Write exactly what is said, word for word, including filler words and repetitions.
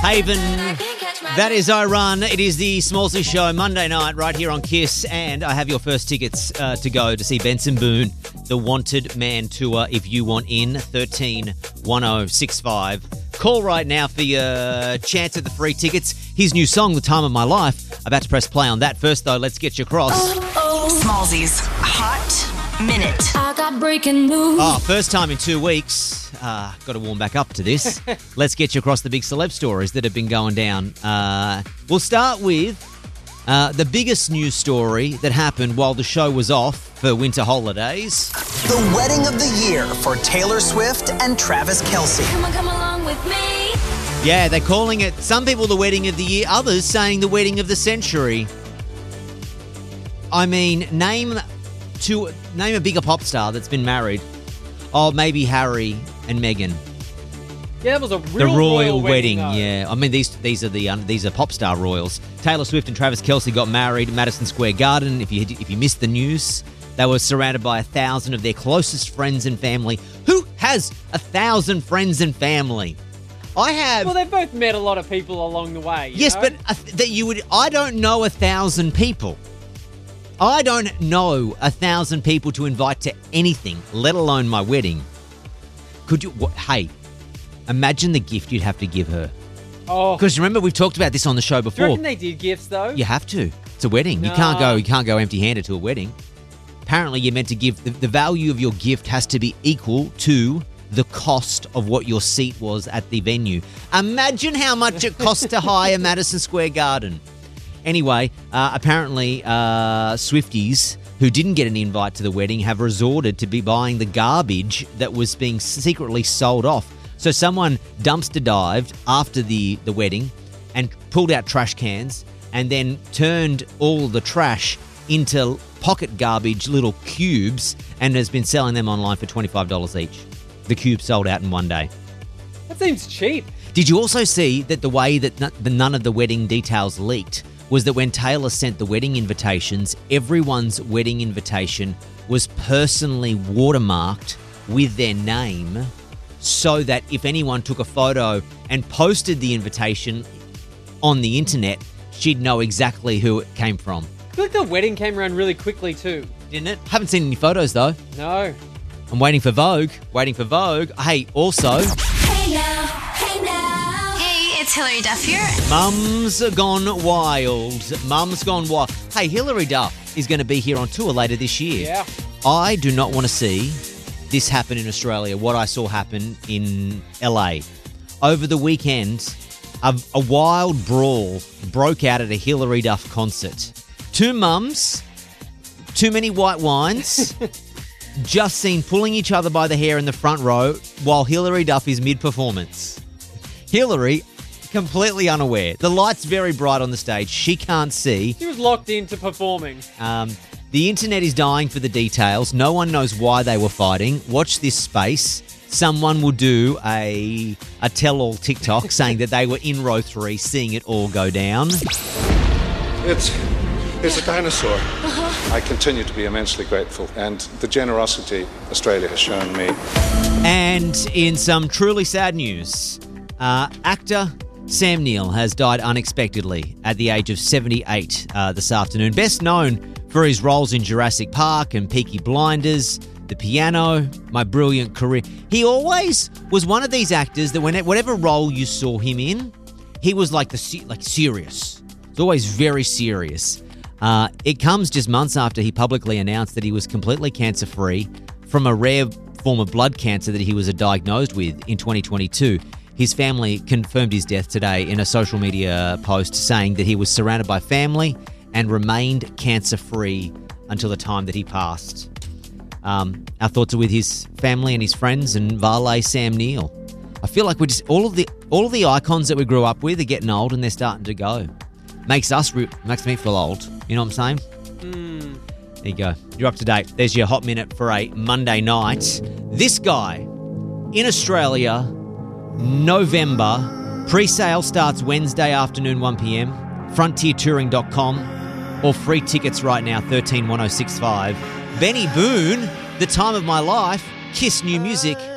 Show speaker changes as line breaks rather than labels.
Haven. That is I Run. It is the Smallsy Show Monday night right here on Kiss, and I have your first tickets uh, to go to see Benson Boone, the Wanted Man Tour. If you want in, thirteen ten sixty-five. Call right now for your chance at the free tickets. His new song, The Time of My Life. About to press play on that. First, though, let's get you across.
Oh, oh. Smallsy's Hot Minute.
I got breaking news.
Oh, first time in two weeks. Uh, got to warm back up to this. Let's get you across the big celeb stories that have been going down. Uh, we'll start with uh, the biggest news story that happened while the show was off for winter holidays.
The wedding of the year for Taylor Swift and Travis Kelce.
Come on, come along with me.
Yeah, they're calling it, some people the wedding of the year, others saying the wedding of the century. I mean, name two, name a bigger pop star that's been married. Oh, maybe Harry and Meghan.
Yeah, that was a real
the royal,
royal
wedding.
wedding
yeah, I mean these these are the um, these are pop star royals. Taylor Swift and Travis Kelce got married at Madison Square Garden. If you if you missed the news, they were surrounded by a thousand of their closest friends and family. Who has a thousand friends and family? I have.
Well, they've both met a lot of people along the way. You
yes,
know?
but uh, that you would. I don't know a thousand people. I don't know a thousand people to invite to anything, let alone my wedding. Could you? What, hey, imagine the gift you'd have to give her.
Oh,
Because remember, we've talked about this on the show
do you
before.
reckon they did gifts though?
You have to. It's a wedding. You
No.
can't go. You can't go empty-handed to a wedding. Apparently, you're meant to give the, the value of your gift has to be equal to the cost of what your seat was at the venue. Imagine how much it costs to hire Madison Square Garden. Anyway, uh, apparently uh, Swifties who didn't get an invite to the wedding have resorted to be buying the garbage that was being secretly sold off. So someone dumpster dived after the, the wedding and pulled out trash cans and then turned all the trash into pocket garbage little cubes and has been selling them online for twenty-five dollars each. The cubes sold out in one day.
That seems cheap.
Did you also see that the way that n- the, none of the wedding details leaked was that when Taylor sent the wedding invitations, everyone's wedding invitation was personally watermarked with their name so that if anyone took a photo and posted the invitation on the internet, she'd know exactly who it came from.
I feel like the wedding came around really quickly too.
Didn't it? Haven't seen any photos though.
No.
I'm waiting for Vogue. Waiting for Vogue. Hey, also,
Hey now, hey now.
Hey, it's Hilary Duff here.
Mum's Gone Wild. Mum's Gone Wild. Hey, Hilary Duff is going to be here on tour later this year.
Yeah.
I do not want to see this happen in Australia, what I saw happen in L A. Over the weekend, a, a wild brawl broke out at a Hilary Duff concert. Two mums, too many white wines, just seen pulling each other by the hair in the front row while Hilary Duff is mid-performance. Hilary, completely unaware. The light's very bright on the stage. She can't see.
She was locked into performing.
Um, the internet is dying for the details. No one knows why they were fighting. Watch this space. Someone will do a a tell-all TikTok saying that they were in row three, seeing it all go down.
It's it's a dinosaur. I continue to be immensely grateful, and the generosity Australia has shown me.
And in some truly sad news, uh, actor Sam Neill has died unexpectedly at the age of seventy-eight uh, this afternoon. Best known for his roles in Jurassic Park and Peaky Blinders, The Piano, My Brilliant Career. He always was one of these actors that when whatever role you saw him in, he was like the se- like serious. It's always very serious. Uh, it comes just months after he publicly announced that he was completely cancer-free from a rare form of blood cancer that he was diagnosed with in twenty twenty-two. His family confirmed his death today in a social media post saying that he was surrounded by family and remained cancer-free until the time that he passed. Um, our thoughts are with his family and his friends and valet Sam Neill. I feel like we're just all of the all of the icons that we grew up with are getting old and they're starting to go. Makes us makes me feel old. You know what I'm saying?
Mm.
There you go. You're up to date. There's your hot minute for a Monday night. This guy in Australia, November. Pre-sale starts Wednesday afternoon, one p.m. frontier touring dot com or free tickets right now, thirteen ten sixty-five. Benny Boone, The Time of My Life, Kiss New Music.